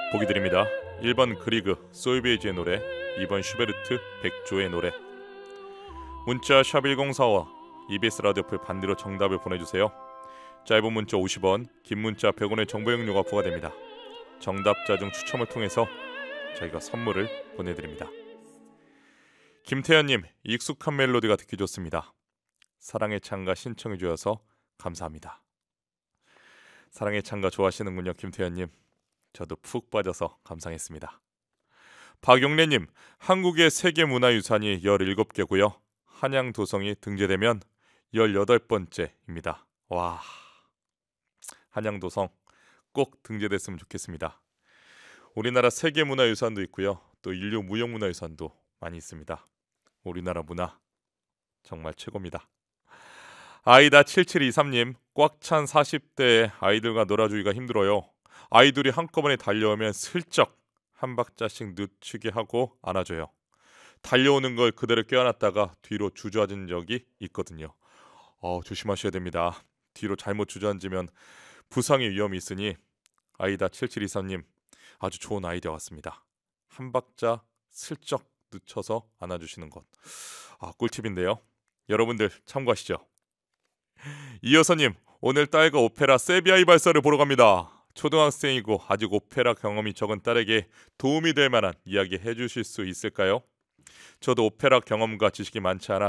보기 드립니다. 1번 그리그 솔베이지의 노래, 2번 슈베르트 백조의 노래. 문자 샵 1045, EBS 라디오풀 반대로 정답을 보내주세요. 짧은 문자 50원, 긴 문자 100원의 정보 용료가 부과됩니다. 정답자 중 추첨을 통해서 저희가 선물을 보내드립니다. 김태현님, 익숙한 멜로디가 듣기 좋습니다. 사랑의 창가 신청해 주셔서 감사합니다. 사랑의 창가 좋아하시는군요, 김태현님. 저도 푹 빠져서 감상했습니다. 박용래님, 한국의 세계문화유산이 17개고요. 한양도성이 등재되면 18번째입니다. 와, 한양도성 꼭 등재됐으면 좋겠습니다. 우리나라 세계문화유산도 있고요. 또 인류 무형문화유산도 많이 있습니다. 우리나라 문화 정말 최고입니다. 아이다 7723님, 꽉 찬 40대에 아이들과 놀아주기가 힘들어요. 아이들이 한꺼번에 달려오면 슬쩍 한 박자씩 늦추게 하고 안아줘요. 달려오는 걸 그대로 껴안았다가 뒤로 주저앉은 적이 있거든요. 조심하셔야 됩니다. 뒤로 잘못 주저앉으면 부상의 위험이 있으니 아이다 7723님, 아주 좋은 아이디어 같습니다. 한 박자 슬쩍 늦춰서 안아주시는 것, 꿀팁인데요. 여러분들 참고하시죠. 이여서님, 오늘 딸과 오페라 세비야이 발사를 보러 갑니다. 초등학생이고 아직 오페라 경험이 적은 딸에게 도움이 될 만한 이야기 해주실 수 있을까요? 저도 오페라 경험과 지식이 많지 않아